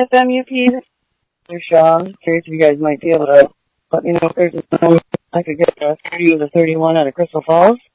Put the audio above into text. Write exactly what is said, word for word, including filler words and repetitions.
F M U P, this is Shaw. I'm curious if you guys might be able to let me know if there's a phone I could get a thirty with a thirty-one out of Crystal Falls.